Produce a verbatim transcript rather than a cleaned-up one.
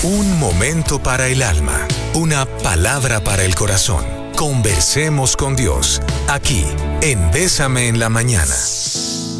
Un momento para el alma, una palabra para el corazón. Conversemos con Dios, aquí, en Bésame en la Mañana.